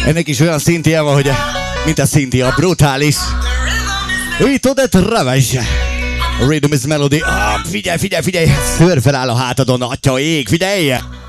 Ennek is olyan szintje van, hogy mint a szintje, brutális. Itt oda Ravage. Rhythm is melody. Figyelj, figyelj, figyelj. Szörfel áll a hátadon, atya ég, figyelj.